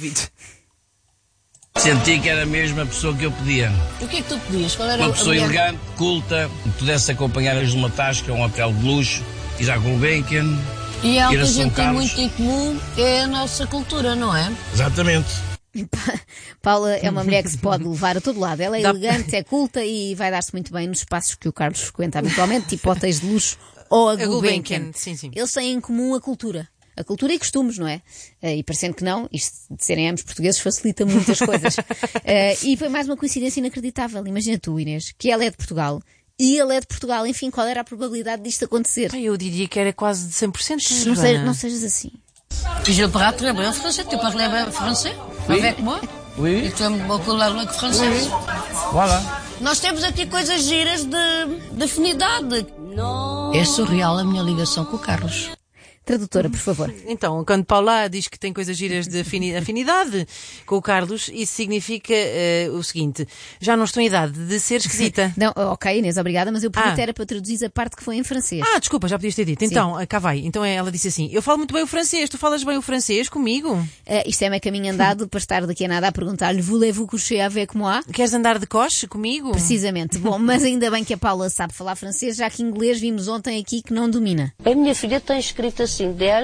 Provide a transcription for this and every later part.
David. Senti que era mesmo a pessoa que eu pedia. O que é que tu pedias? Qual era Uma pessoa elegante, culta, que pudesse acompanhar-nos numa tasca, um hotel de luxo, ir à Gulbenkian. E é algo ir que a a São gente tem Carlos. muito em comum, é a nossa cultura, não é? Exatamente. Paula é uma mulher que se pode levar a todo lado. Ela é Dá- elegante, é culta e vai dar-se muito bem nos espaços que o Carlos frequenta habitualmente, tipo hotéis de luxo ou a Gulbenkian. Sim, sim. Eles têm em comum a cultura. A cultura e costumes, não é? E parecendo que não, isto de serem ambos portugueses facilita muitas coisas. E foi mais uma coincidência inacreditável. Imagina tu, Inês, que ela é de Portugal e ele é de Portugal. Enfim, qual era a probabilidade disto acontecer? Eu diria que era quase de 100%. Não sejas assim. E je parle très bien français. Tu parles bien français? Avec moi? Oui. E tu aimes beaucoup la langue française? Voilà. Nós temos aqui coisas giras de afinidade. É surreal a minha ligação com o Carlos. Tradutora, por favor. Então, quando Paula diz que tem coisas giras de afinidade com o Carlos, isso significa o seguinte: já não estou em idade de ser esquisita. Não, ok, Inês, obrigada, mas eu pedi era para traduzir a parte que foi em francês. Desculpa, já podias ter dito. Então, cá vai. Então ela disse assim: eu falo muito bem o francês, tu falas bem o francês comigo? Isto é meio caminho andado para estar daqui a nada a perguntar-lhe: voulez-vous coucher avec moi? Queres andar de coche comigo? Precisamente. Bom, mas ainda bem que a Paula sabe falar francês, já que inglês vimos ontem aqui que não domina. A minha filha tem escrito assim,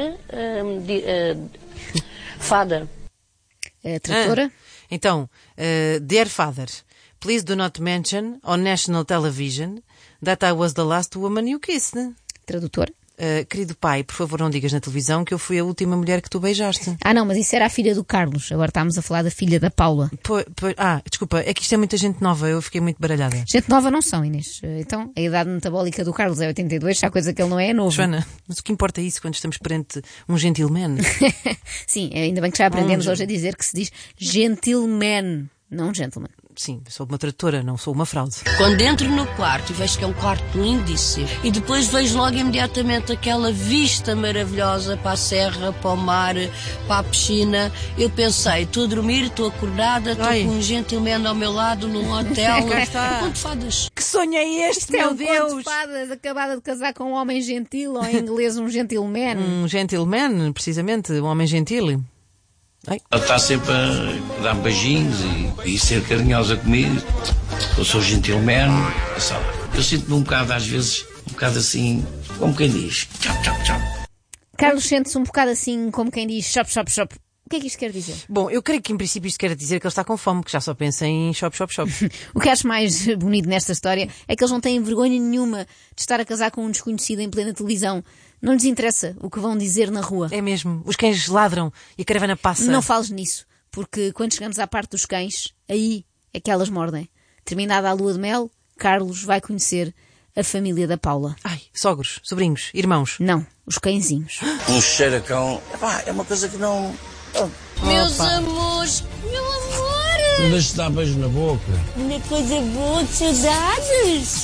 father. Tradutora? Então, dear father, please do not mention on national television that I was the last woman you kissed. Tradutora? Querido pai, por favor não digas na televisão que eu fui a última mulher que tu beijaste. Não, mas isso era a filha do Carlos. Agora estamos a falar da filha da Paula. Desculpa, é que isto é muita gente nova, eu fiquei muito baralhada. Gente nova não são, Inês. Então, a idade metabólica do Carlos é 82, se há coisa que ele não é novo. Joana, mas o que importa é isso quando estamos perante um gentleman? Sim, ainda bem que já aprendemos hoje a dizer que se diz gentleman, não gentleman. Sim, sou uma tradutora, não sou uma fraude. Quando entro no quarto e vejo que é um quarto lindíssimo e depois vejo logo imediatamente aquela vista maravilhosa para a serra, para o mar, para a piscina, eu pensei, estou a dormir, estou acordada, estou com um gentleman ao meu lado num hotel. Cá está. Conto fadas. Que sonho é este, meu Conto de Deus? fadas, acabada de casar com um homem gentil, ou em inglês um gentleman. Um gentleman, precisamente, um homem gentil. Ela está sempre a dar beijinhos e ser carinhosa comigo. Eu sou gentleman. Sabe? Eu sinto-me um bocado, às vezes, assim, como quem diz. Tchau, tchau, tchau. Carlos sente-se um bocado assim, como quem diz shop, shop, shop. O que é que isto quer dizer? Bom, eu creio que em princípio isto quer dizer que ele está com fome, que já só pensa em shop, shop, shop. O que acho mais bonito nesta história é que eles não têm vergonha nenhuma de estar a casar com um desconhecido em plena televisão. Não lhes interessa o que vão dizer na rua. É mesmo, os cães ladram e a caravana passa. Não fales nisso, porque quando chegamos à parte dos cães, aí é que elas mordem. Terminada a lua de mel, Carlos vai conhecer a família da Paula. Sogros, sobrinhos, irmãos. Não, os cãezinhos. Um cheiro a cão, é uma coisa que não... Meus amores, meu amor, Deixa-te dar beijo na boca. uma coisa boa, que saudades,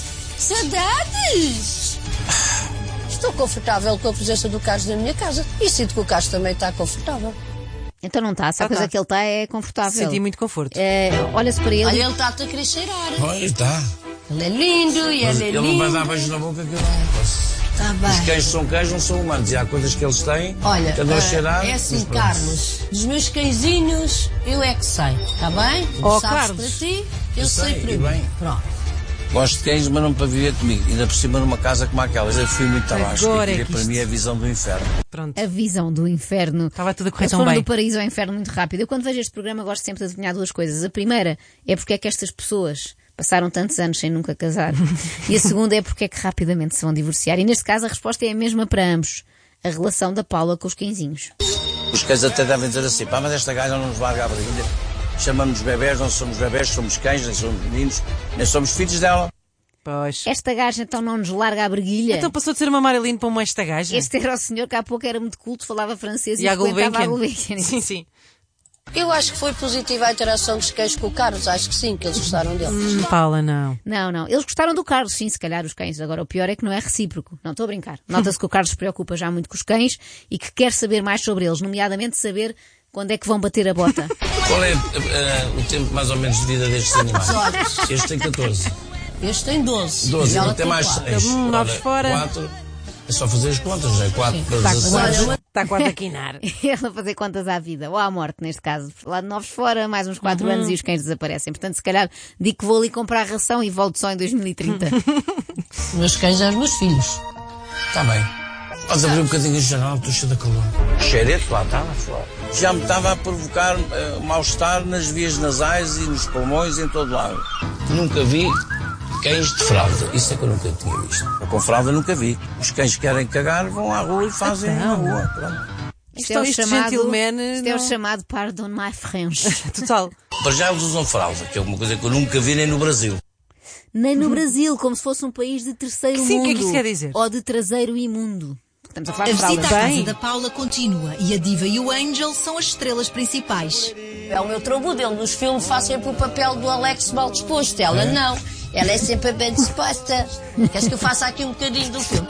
saudades. Estou confortável com a presença do Carlos na minha casa e sinto que o Carlos também está confortável. Então não está, se a coisa que ele está é confortável. Senti muito conforto. Olha-se para ele. Olha, ele está-te a querer cheirar. Olha, está. Ele é lindo e Mas ele é ele não vai lindo. dar beijo na boca que eu não posso. Está Os bem. cães são cães, não são humanos. E há coisas que eles têm Olha, que andam a cheirar. é assim, mas pronto. Carlos, dos meus cãezinhos, eu é que sei, está bem? Oh, Sabes Carlos. para ti, eu sei, sei para e mim. bem. Pronto. Gosto de cães, mas não para viver comigo. Ainda por cima numa casa como aquela. Eu fui muito abaixo. Agora é Aquilo que para isto- mim é a visão do inferno. Pronto. A visão do inferno. Estava tudo a correr Eles tão foram bem. do paraíso ao inferno muito rápido. Eu quando vejo este programa gosto sempre de adivinhar duas coisas. A primeira é porque é que estas pessoas passaram tantos anos sem nunca casar. E a segunda é porque é que rapidamente se vão divorciar. E neste caso a resposta é a mesma para ambos. A relação da Paula com os cãezinhos. Os cães até devem dizer assim, mas esta gaja não nos larga a barriga. Chamamos-nos bebés, não somos bebés, somos cães, nem somos meninos, nem somos filhos dela. Pois. Esta gaja então não nos larga a breguilha. Então passou de ser uma Marilyn para uma esta gaja. Este era o senhor que há pouco era muito culto, falava francês e a frequentava a Gulbenkian. Gulbenkian. Sim, sim. Eu acho que foi positiva a interação dos cães com o Carlos, acho que sim, que eles gostaram dele. Paula, não. Não. Eles gostaram do Carlos, sim, se calhar os cães. Agora o pior é que não é recíproco. Não, estou a brincar. Nota-se que o Carlos se preocupa já muito com os cães e que quer saber mais sobre eles, nomeadamente saber quando é que vão bater a bota. Qual é o tempo mais ou menos de vida destes animais? Este tem 14. Este tem 12. 12, E ela não tem mais quatro. 6. Novos fora. 4. É só fazer as contas, é 4 para 16. Está quase a quinar. Ele a fazer contas à vida, ou à morte, neste caso. Lá de Novos fora, mais uns 4 anos e os cães desaparecem. Portanto, se calhar, digo que vou ali comprar ração e volto só em 2030. Meus cães são os meus filhos. Está bem. Podes abrir um bocadinho a janela, estou cheio de calor. O cheirete lá estava fora. Já me estava a provocar mal-estar nas vias nasais e nos pulmões em todo lado. Nunca vi cães de fralda. Isso é que eu nunca tinha visto. Eu com fralda nunca vi. Os cães que querem cagar vão à rua e fazem na rua. Pronto. Isto é o Isto chamado, gentleman, isto é o não. chamado pardon my French. Total. Para já eles usam fralda, que é uma coisa que eu nunca vi nem no Brasil. Nem no Brasil, como se fosse um país de terceiro Sim, mundo. o que é que isso quer dizer? Ou de traseiro imundo. Estamos a falar A de fraldas. visita à casa Bem. da Paula continua e a Diva e o Angel são as estrelas principais. É o meu trabudo. Ele nos filmes faz sempre o papel do Alex mal disposto. Ela não. Ela é sempre bem disposta. Queres que eu faça aqui um bocadinho do filme?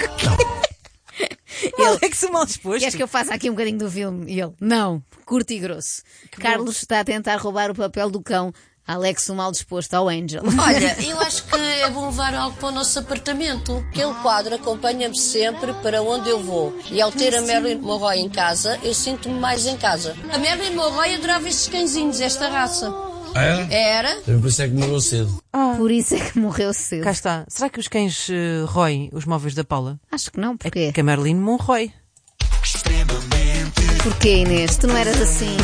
Alex mal disposto. Queres que eu faça aqui um bocadinho do filme? E ele, não, curto e grosso. Carlos está a tentar roubar o papel do cão. Alex o mal disposto ao Angel. Olha, eu acho que é bom levar algo para o nosso apartamento. Aquele quadro acompanha-me sempre para onde eu vou. E ao ter a Marilyn Monroe em casa, eu sinto-me mais em casa. A Marilyn Monroe adorava estes cãezinhos, esta raça. Era? Também por isso é que morreu cedo. Por isso é que morreu cedo. Cá está. Será que os cães roem os móveis da Paula? Acho que não, porquê? Que a Marilyn Monroe. Porquê, Inês? Tu não eras assim.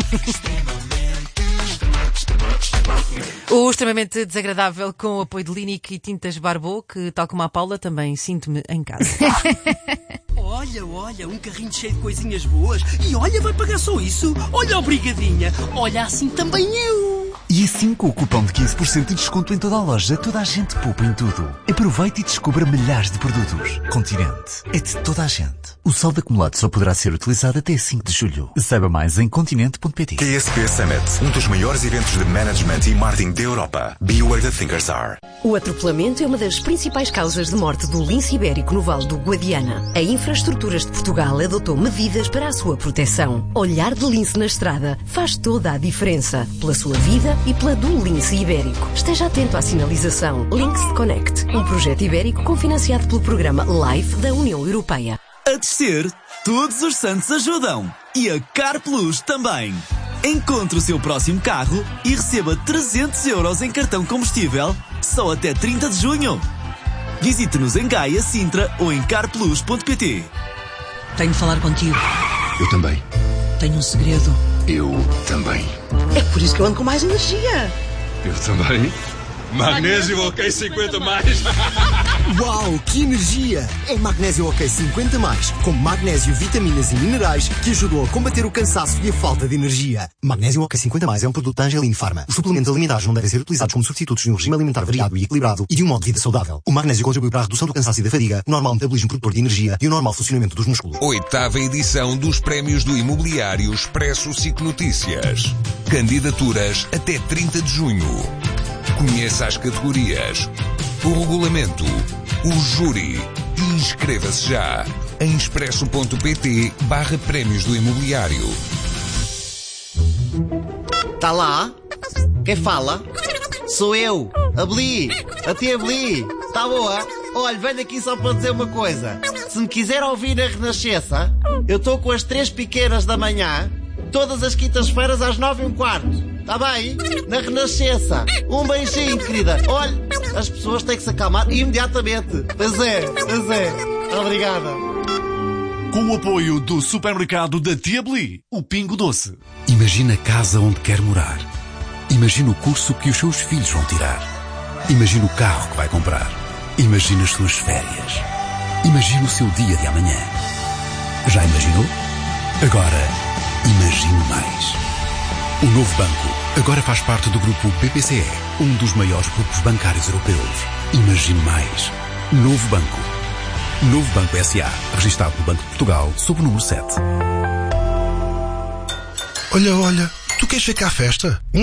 O extremamente desagradável com o apoio de Linic e Tintas Barbot, que, tal como a Paula, também sinto-me em casa. Olha, um carrinho cheio de coisinhas boas. E olha, vai pagar só isso. Olha, obrigadinha. Olha, assim também eu. E assim, com o cupom de 15% de desconto em toda a loja, toda a gente poupa em tudo. Aproveite e descubra milhares de produtos. Continente. É de toda a gente. O saldo acumulado só poderá ser utilizado até 5 de julho. Saiba mais em continente.pt. KSP Summit, um dos maiores eventos de management e marketing da Europa. Be where the thinkers are. O atropelamento é uma das principais causas de morte do lince ibérico no Vale do Guadiana. A Infraestruturas de Portugal adotou medidas para a sua proteção. Olhar de lince na estrada faz toda a diferença. Pela sua vida e pela do lince ibérico. Esteja atento à sinalização. Links Connect, um projeto ibérico cofinanciado pelo programa LIFE da União Europeia. A descer, todos os santos ajudam. E a Car Plus também. Encontre o seu próximo carro e receba 300 euros em cartão combustível só até 30 de junho. Visite-nos em Gaia, Sintra ou em carplus.pt. Tenho de falar contigo. Eu também. Tenho um segredo. Eu também. É por isso que eu ando com mais energia. Eu também. Magnésio OK 50+. Uau, que energia! É Magnésio OK 50+, com magnésio, vitaminas e minerais que ajudam a combater o cansaço e a falta de energia. Magnésio OK 50+, é um produto da Angelin Pharma. Os suplementos alimentares não devem ser utilizados como substitutos de um regime alimentar variado e equilibrado e de um modo de vida saudável. O magnésio contribui para a redução do cansaço e da fadiga, o normal metabolismo produtor de energia e o normal funcionamento dos músculos. 8ª edição dos Prémios do Imobiliário Expresso SIC Notícias. Candidaturas até 30 de junho. Conheça as categorias, o regulamento, o júri e inscreva-se já em expresso.pt/prémios do imobiliário. Tá lá? Quem fala? Sou eu, Abeli, a tia Abeli. Tá boa? Olha, venho aqui só para dizer uma coisa. Se me quiser ouvir na Renascença, eu estou com as 3 pequenas da manhã, todas as quintas-feiras às 9h15. Tá bem? Na Renascença. Um beijinho, querida. Olha, as pessoas têm que se acalmar imediatamente. Pois é. Obrigada. Com o apoio do supermercado da Tia Beli, o Pingo Doce. Imagina a casa onde quer morar. Imagina o curso que os seus filhos vão tirar. Imagina o carro que vai comprar. Imagina as suas férias. Imagina o seu dia de amanhã. Já imaginou? Agora, imagine mais. O Novo Banco agora faz parte do grupo BPCE, um dos maiores grupos bancários europeus. Imagine mais. Novo Banco. Novo Banco S.A., registado no Banco de Portugal, sob o número 7. Olha, tu queres ver cá a festa? Uns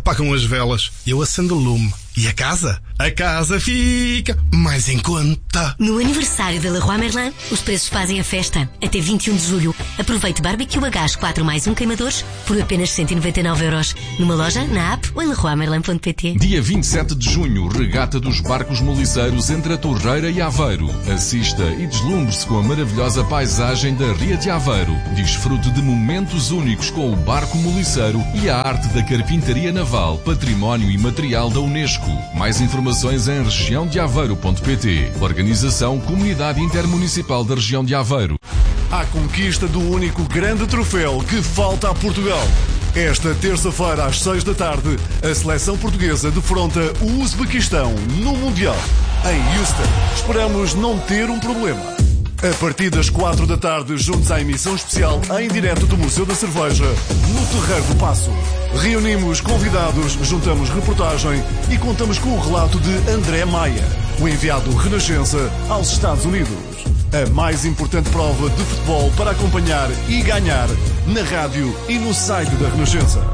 apagam as velas, eu acendo o lume. E a casa? A casa fica mais em conta. No aniversário da Leroy Merlin, os preços fazem a festa. Até 21 de julho. Aproveite barbecue a gás 4 mais 1 queimadores por apenas 199€. Numa loja, na app ou em leroymerlin.pt. Dia 27 de junho, regata dos barcos moliceiros entre a Torreira e Aveiro. Assista e deslumbre-se com a maravilhosa paisagem da Ria de Aveiro. Desfrute de momentos únicos com o barco moliceiro e a arte da carpintaria naval, património imaterial da Unesco. Mais informações em regiãodeaveiro.pt. Organização Comunidade Intermunicipal da Região de Aveiro. À conquista do único grande troféu que falta a Portugal. Esta terça-feira, às 6 da tarde, a seleção portuguesa defronta o Uzbequistão no Mundial. Em Houston, esperamos não ter um problema. A partir das 4 da tarde, juntos à emissão especial em direto do Museu da Cerveja, no Terreiro do Paço. Reunimos convidados, juntamos reportagem e contamos com o relato de André Maia, o enviado Renascença aos Estados Unidos. A mais importante prova de futebol para acompanhar e ganhar na rádio e no site da Renascença.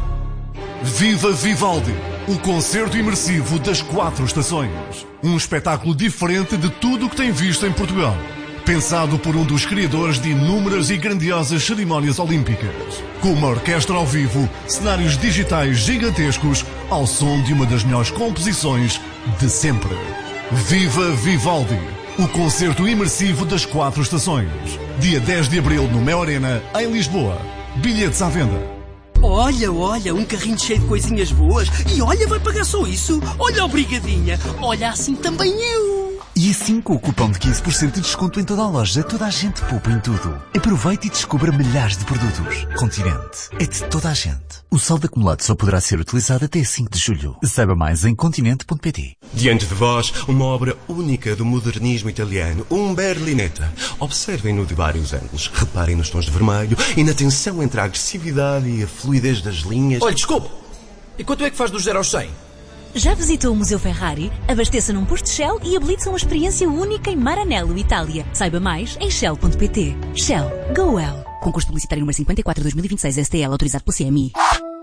Viva Vivaldi, o concerto imersivo das 4 estações. Um espetáculo diferente de tudo o que tem visto em Portugal. Pensado por um dos criadores de inúmeras e grandiosas cerimónias olímpicas. Com uma orquestra ao vivo, cenários digitais gigantescos, ao som de uma das melhores composições de sempre. Viva Vivaldi, o concerto imersivo das 4 estações. Dia 10 de abril no Mel Arena, em Lisboa. Bilhetes à venda. Olha, um carrinho cheio de coisinhas boas. E olha, vai pagar só isso. Olha, obrigadinha. Olha, assim também eu. E assim, com o cupom de 15% de desconto em toda a loja, toda a gente poupa em tudo. Aproveite e descubra milhares de produtos. Continente. É de toda a gente. O saldo acumulado só poderá ser utilizado até 5 de julho. Saiba mais em continente.pt. Diante de vós, uma obra única do modernismo italiano, um Berlinetta. Observem-no de vários ângulos. Reparem nos tons de vermelho e na tensão entre a agressividade e a fluidez das linhas. Olha, desculpe. E quanto é que faz do 0 aos 100? Já visitou o Museu Ferrari? Abasteça num posto Shell e habilite-se a uma experiência única em Maranello, Itália. Saiba mais em shell.pt. Shell. Go well. Concurso publicitário número 54/2026 STL, autorizado pelo CMI.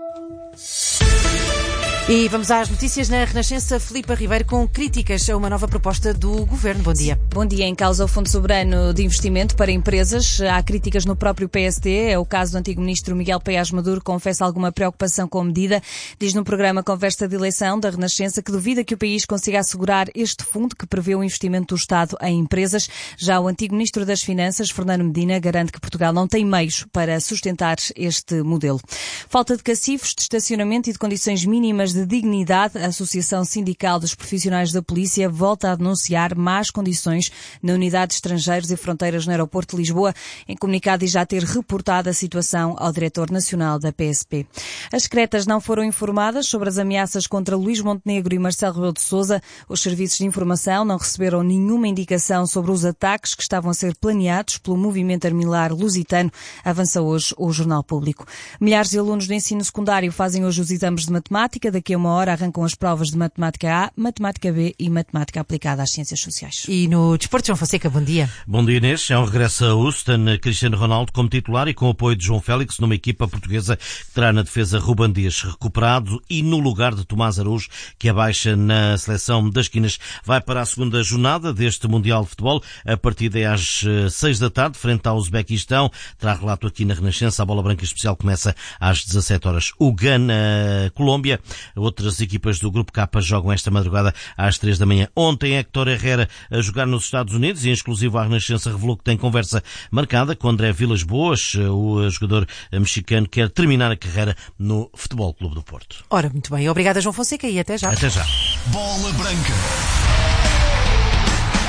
E vamos às notícias na Renascença. Filipa Ribeiro com críticas a uma nova proposta do Governo. Bom dia. Bom dia. Em causa o Fundo Soberano de Investimento para Empresas. Há críticas no próprio PSD. É o caso do antigo ministro Miguel Paes Maduro, que confessa alguma preocupação com a medida. Diz no programa Conversa de Eleição da Renascença que duvida que o país consiga assegurar este fundo que prevê o investimento do Estado em empresas. Já o antigo ministro das Finanças, Fernando Medina, garante que Portugal não tem meios para sustentar este modelo. Falta de cacifos, de estacionamento e de condições mínimas de dignidade. A Associação Sindical dos Profissionais da Polícia volta a denunciar más condições na unidade de estrangeiros e fronteiras no aeroporto de Lisboa. Em comunicado diz já ter reportado a situação ao diretor nacional da PSP. As secretas não foram informadas sobre as ameaças contra Luís Montenegro e Marcelo Rebelo de Sousa. Os serviços de informação não receberam nenhuma indicação sobre os ataques que estavam a ser planeados pelo movimento armilar lusitano, avança hoje o Jornal Público. Milhares de alunos do ensino secundário fazem hoje os exames de matemática. Daqui a uma hora arrancam as provas de Matemática A, Matemática B e Matemática aplicada às Ciências Sociais. E no Desporto, João Fonseca, bom dia. Bom dia, Inês. É um regresso a Houston, Cristiano Ronaldo como titular e com o apoio de João Félix numa equipa portuguesa que terá na defesa Ruben Dias recuperado e no lugar de Tomás Araújo, que abaixa na seleção das Quinas. Vai para a segunda jornada deste Mundial de Futebol. A partida é às 6 da tarde, frente ao Uzbequistão. Terá relato aqui na Renascença. A bola branca especial começa às 17 horas. O Gana, Colômbia. Outras equipas do Grupo K jogam esta madrugada às 3 da manhã. Ontem, Héctor Herrera a jogar nos Estados Unidos e em exclusivo a Renascença revelou que tem conversa marcada com André Vilas-Boas. O jogador mexicano quer terminar a carreira no Futebol Clube do Porto. Ora, muito bem. Obrigada, João Fonseca, e até já. Até já. Bola branca.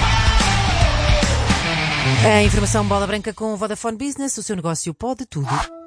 A informação Bola Branca com o Vodafone Business. O seu negócio pode tudo.